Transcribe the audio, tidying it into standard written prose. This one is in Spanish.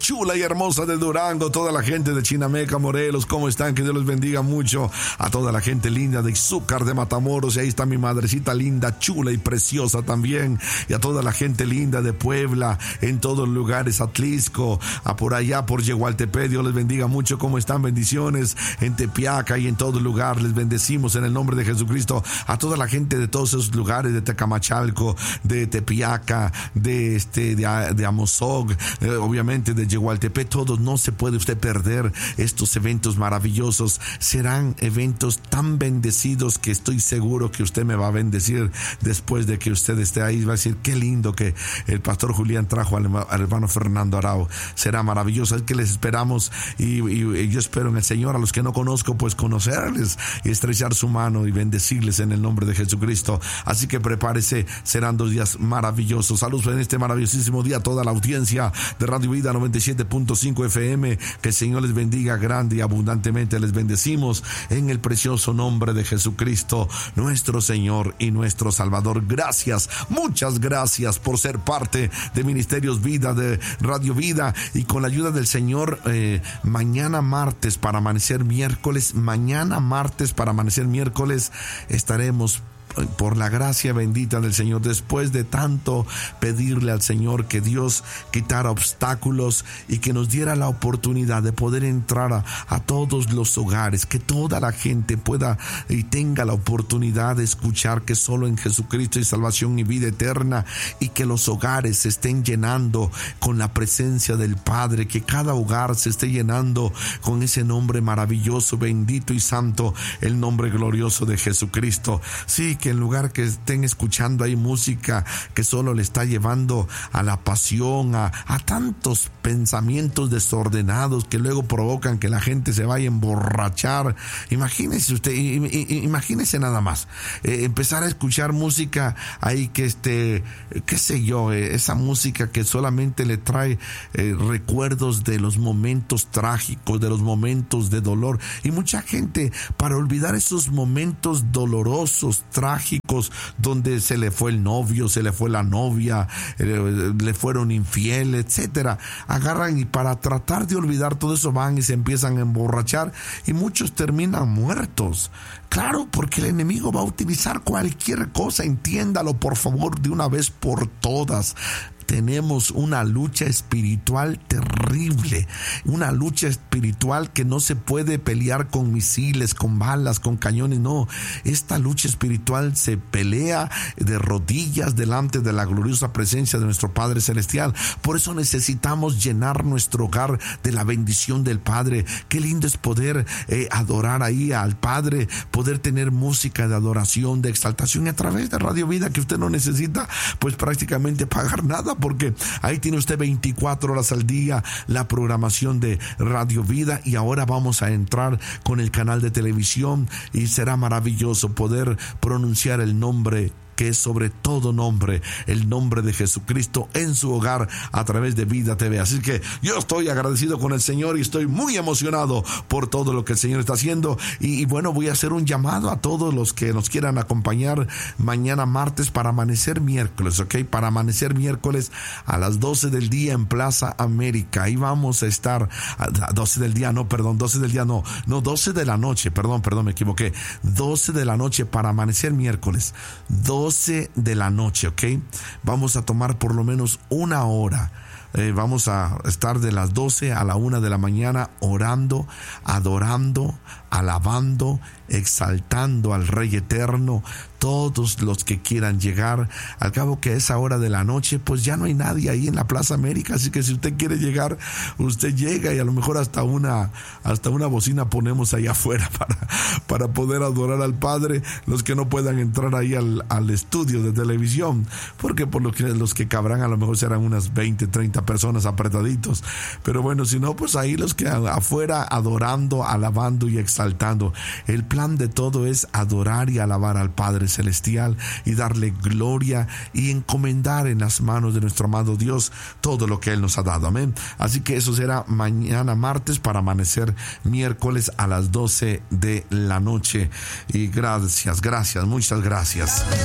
chula y hermosa de Durango, toda la gente de Chinameca, Morelos, ¿cómo están? Que Dios les bendiga mucho. A toda la gente linda de Izúcar, de Matamoros, y ahí está mi madrecita linda, chula y preciosa también. Y a toda la gente linda de Puebla, en todos los lugares, Atlisco, a por allá, por Yegualtepec, Dios les bendiga mucho. ¿Cómo están? Bendiciones en Tepiaca y en todo lugar. Les bendecimos en el nombre de Jesucristo. A toda la gente de todos esos lugares, de Tecamachalco, de Tepiaca, de Amozoc, obviamente de Yegualtepec, todos, no se puede usted perder estos eventos maravillosos. Serán eventos tan bendecidos que estoy seguro que usted me va a bendecir después de que usted esté ahí. Va a decir, qué lindo que el pastor Julián trajo al hermano Fernando Arau. Será maravilloso. Es que les esperamos y yo espero en el Señor, a los que no conozco, pues conocerles y estrechar su mano y bendecirles en el nombre de Jesucristo. Así que prepárese, serán 2 días maravillosos. Saludos en este maravillosísimo día a toda la audiencia de Radio Vida 97.5 FM. Que el Señor les bendiga grande y abundantemente. Les bendecimos en el precioso nombre de Jesucristo, nuestro Señor y nuestro Salvador. Gracias, muchas gracias por ser parte de Ministerios Vida, de Radio Vida, y con la ayuda del Señor, mañana martes para amanecer miércoles, estaremos, por la gracia bendita del Señor, después de tanto pedirle al Señor que Dios quitara obstáculos y que nos diera la oportunidad de poder entrar a todos los hogares, que toda la gente pueda y tenga la oportunidad de escuchar que solo en Jesucristo hay salvación y vida eterna, y que los hogares se estén llenando con la presencia del Padre, que cada hogar se esté llenando con ese nombre maravilloso, bendito y santo, el nombre glorioso de Jesucristo. Sí, que en lugar que estén escuchando ahí música que solo le está llevando a la pasión, a tantos pensamientos desordenados que luego provocan que la gente se vaya a emborrachar. Imagínese usted, imagínese nada más, empezar a escuchar música ahí que qué sé yo, esa música que solamente le trae recuerdos de los momentos trágicos, de los momentos de dolor. Y mucha gente, para olvidar esos momentos dolorosos, trágicos, donde se le fue el novio, se le fue la novia, le fueron infiel, etcétera, agarran y para tratar de olvidar todo eso van y se empiezan a emborrachar, y muchos terminan muertos. Claro, porque el enemigo va a utilizar cualquier cosa. Entiéndalo, por favor, de una vez por todas. Tenemos una lucha espiritual terrible, una lucha espiritual que no se puede pelear con misiles, con balas, con cañones. No, esta lucha espiritual se pelea de rodillas delante de la gloriosa presencia de nuestro Padre Celestial. Por eso necesitamos llenar nuestro hogar de la bendición del Padre. Qué lindo es poder adorar ahí al Padre, poder tener música de adoración, de exaltación, y a través de Radio Vida, que usted no necesita pues prácticamente pagar nada, porque ahí tiene usted 24 horas al día la programación de Radio Vida. Y ahora vamos a entrar con el canal de televisión, y será maravilloso poder pronunciar el nombre que es sobre todo nombre, el nombre de Jesucristo en su hogar a través de Vida TV. Así que yo estoy agradecido con el Señor y estoy muy emocionado por todo lo que el Señor está haciendo. Y bueno, voy a hacer un llamado a todos los que nos quieran acompañar mañana martes para amanecer miércoles, ¿ok? Para amanecer miércoles a las 12 del día en Plaza América. Ahí vamos a estar a 12 de la noche, perdón, me equivoqué. 12 de la noche para amanecer miércoles. 12 de la noche, ¿ok? Vamos a tomar por lo menos una hora. Vamos a estar de las 12 a la 1 de la mañana orando, adorando, alabando, exaltando al Rey Eterno. Todos los que quieran llegar, al cabo que a esa hora de la noche pues ya no hay nadie ahí en la Plaza América, así que si usted quiere llegar, usted llega, y a lo mejor hasta una bocina ponemos ahí afuera para poder adorar al Padre, los que no puedan entrar ahí al estudio de televisión, porque por lo que los que cabrán a lo mejor serán unas 20, 30 personas apretaditos, pero bueno, si no, pues ahí los que afuera adorando, alabando y exaltando. El plan de todo es adorar y alabar al Padre Celestial y darle gloria y encomendar en las manos de nuestro amado Dios todo lo que Él nos ha dado. Amén. Así que eso será mañana martes para amanecer miércoles a las 12 de la noche. Y gracias, muchas gracias.